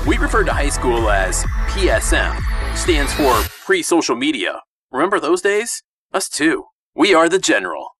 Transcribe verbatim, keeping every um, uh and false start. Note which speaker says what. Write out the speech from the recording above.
Speaker 1: We referred to high school as P S M, stands for pre-social media. Remember those days? Us too. We are the General.